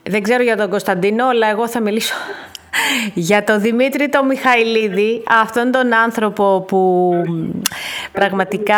Δεν ξέρω για τον Κωνσταντίνο, αλλά εγώ θα μιλήσω για τον Δημήτρη τον Μιχαηλίδη, αυτόν τον άνθρωπο που πραγματικά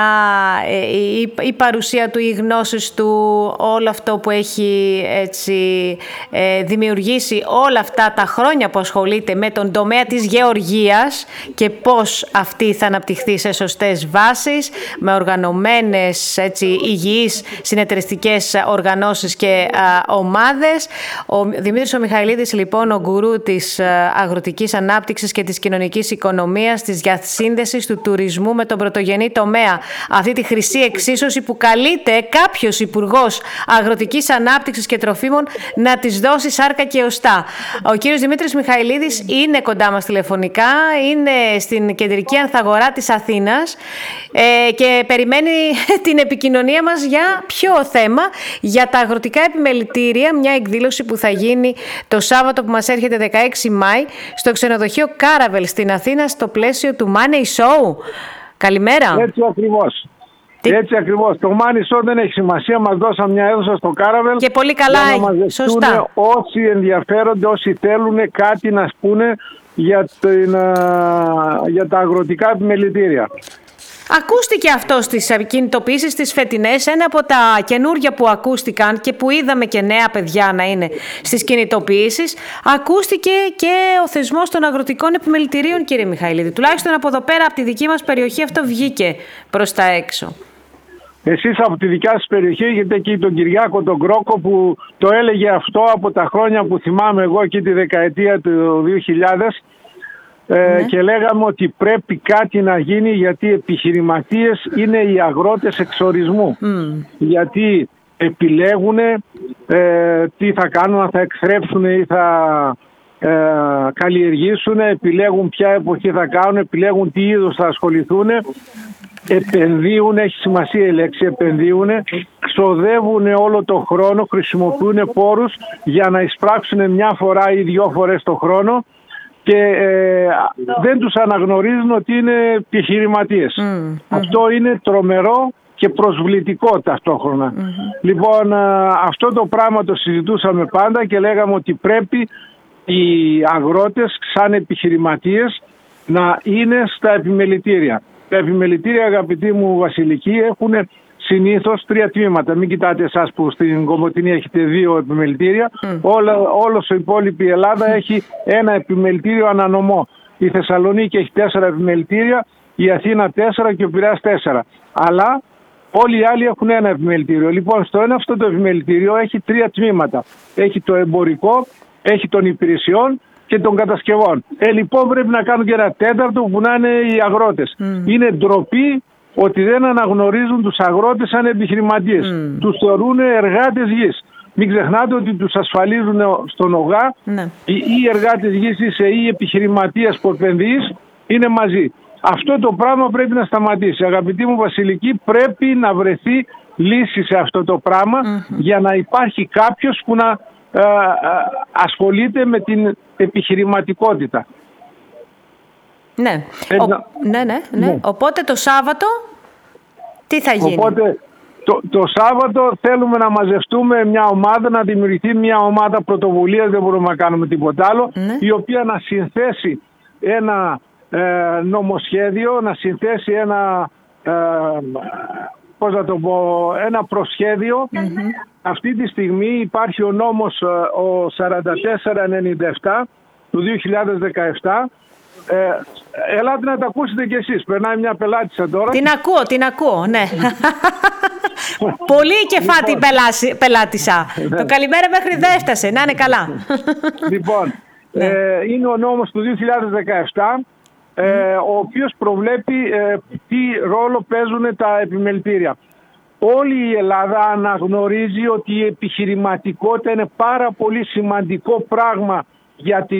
η παρουσία του, οι γνώσεις του, όλο αυτό που έχει έτσι, δημιουργήσει όλα αυτά τα χρόνια που ασχολείται με τον τομέα της γεωργίας και πώς αυτή θα αναπτυχθεί σε σωστές βάσεις, με οργανωμένες έτσι, υγιείς συνεταιριστικές οργανώσεις και ομάδες. Ο Δημήτρης ο Μιχαηλίδης λοιπόν, ο γκουρού της αγροτικής ανάπτυξης και της κοινωνικής οικονομίας, της διασύνδεσης του τουρισμού με τον πρωτογενή τομέα. Αυτή τη χρυσή εξίσωση που καλείται κάποιος υπουργός αγροτικής ανάπτυξης και τροφίμων να της δώσει σάρκα και οστά. Ο κύριος Δημήτρης Μιχαηλίδης είναι κοντά μας τηλεφωνικά, είναι στην κεντρική ανθαγορά της Αθήνας και περιμένει την επικοινωνία μας για ποιο θέμα? Για τα αγροτικά επιμελητήρια, μια εκδήλωση που θα γίνει το Σάββατο που μας έρχεται 16 Μάη στο ξενοδοχείο Caravel στην Αθήνα στο πλαίσιο του Money Show. Καλημέρα. Έτσι ακριβώς. Έτσι ακριβώς. Το Money Show δεν έχει σημασία. Μας δώσαν μια αίθουσα στο Caravel. Και πολύ καλά. Για να μαζευτούν σωστά. Όσοι ενδιαφέρονται, όσοι θέλουν κάτι να πούνε για τα αγροτικά επιμελητήρια. Ακούστηκε αυτό στις κινητοποιήσεις τις φετινές, ένα από τα καινούργια που ακούστηκαν και που είδαμε και νέα παιδιά να είναι στις κινητοποιήσεις, ακούστηκε και ο θεσμός των αγροτικών επιμελητηρίων, κύριε Μιχαηλίδη. Τουλάχιστον από εδώ πέρα, από τη δική μας περιοχή, αυτό βγήκε προς τα έξω. Εσείς από τη δικιά σας περιοχή έχετε εκεί τον Κυριάκο τον Κρόκο που το έλεγε αυτό από τα χρόνια που θυμάμαι εγώ εκεί τη δεκαετία του 2000. Και λέγαμε ότι πρέπει κάτι να γίνει γιατί οι επιχειρηματίες είναι οι αγρότες εξορισμού. Γιατί επιλέγουν τι θα κάνουν, αν θα εκθρέψουν ή θα καλλιεργήσουν, επιλέγουν ποια εποχή θα κάνουν, επιλέγουν τι είδος θα ασχοληθούν, επενδύουν, έχει σημασία η λέξη επενδύουν, ξοδεύουν όλο το χρόνο, χρησιμοποιούν πόρους για να εισπράξουν μια φορά ή 2 φορές το χρόνο και δεν τους αναγνωρίζουν ότι είναι επιχειρηματίες. Αυτό είναι τρομερό και προσβλητικό ταυτόχρονα. Λοιπόν, αυτό το πράγμα το συζητούσαμε πάντα και λέγαμε ότι πρέπει οι αγρότες σαν επιχειρηματίες να είναι στα επιμελητήρια. Τα επιμελητήρια, αγαπητοί μου Βασιλική, έχουν συνήθως 3 τμήματα. Μην κοιτάτε εσάς που στην Κομοτηνή έχετε 2 επιμελητήρια. Όλος η υπόλοιπη Ελλάδα έχει ένα επιμελητήριο ανανομό. Η Θεσσαλονίκη έχει 4 επιμελητήρια, η Αθήνα 4 και ο Πειραιάς 4. Αλλά όλοι οι άλλοι έχουν ένα επιμελητήριο. Λοιπόν, στο ένα αυτό το επιμελητήριο έχει 3 τμήματα. Έχει το εμπορικό, έχει των υπηρεσιών και των κατασκευών. Λοιπόν, πρέπει να κάνουν και ένα 4ο που να είναι οι αγρότες. Είναι ντροπή ότι δεν αναγνωρίζουν τους αγρότες σαν επιχειρηματίες. Τους θεωρούν εργάτες γης. Μην ξεχνάτε ότι τους ασφαλίζουν στον ΟΓΑ. Οι εργάτες γης είσαι ή επιχειρηματίας που επενδύεις είναι μαζί. Αυτό το πράγμα πρέπει να σταματήσει. Αγαπητή μου Βασιλική, πρέπει να βρεθεί λύση σε αυτό το πράγμα για να υπάρχει κάποιος που να ασχολείται με την επιχειρηματικότητα. Ναι. Ναι. Οπότε το Σάββατο τι θα γίνει? Οπότε το Σάββατο θέλουμε να μαζευτούμε μια ομάδα, να δημιουργηθεί μια ομάδα πρωτοβουλίας, δεν μπορούμε να κάνουμε τίποτα άλλο, η οποία να συνθέσει ένα νομοσχέδιο, να συνθέσει ένα ένα προσχέδιο. Αυτή τη στιγμή υπάρχει ο νόμος ο 4497 του 2017. Ελάτε να τα ακούσετε κι εσείς. Περνάει μια πελάτησα τώρα. Την ακούω, ναι. Πολύ κεφάτη πελάτησα. Το καλημέρα μέχρι δεν έφτασε. Να είναι καλά. Λοιπόν, είναι ο νόμος του 2017, ο οποίος προβλέπει τι ρόλο παίζουν τα επιμελητήρια. Όλη η Ελλάδα αναγνωρίζει ότι η επιχειρηματικότητα είναι πάρα πολύ σημαντικό πράγμα για την